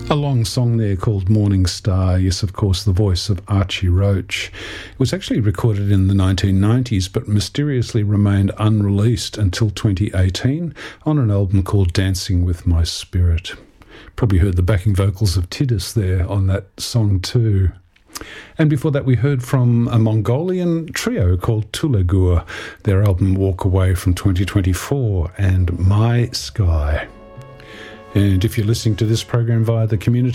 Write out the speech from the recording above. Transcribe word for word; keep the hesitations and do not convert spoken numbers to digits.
A long song there called Morning Star. Yes, of course, the voice of Archie Roach. It was actually recorded in the nineteen nineties, but mysteriously remained unreleased until twenty eighteen on an album called Dancing With My Spirit. Probably heard the backing vocals of Titus there on that song too. And before that, we heard from a Mongolian trio called Tulegur, their album Walk Away from twenty twenty-four, and My Sky. And if you're listening to this program via the community